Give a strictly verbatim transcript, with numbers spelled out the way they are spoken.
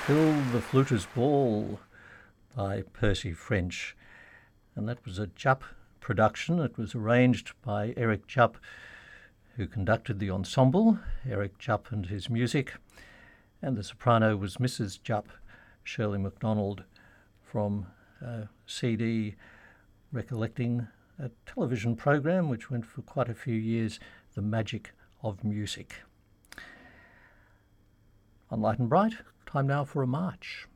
Phil the Fluter's Ball by Percy French. And that was a Jupp production. It was arranged by Eric Jupp, who conducted the ensemble, Eric Jupp and his music. And the soprano was Missus Jupp, Shirley MacDonald, from a C D recollecting a television program which went for quite a few years, The Magic of Music. On Light and Bright, time now for a march.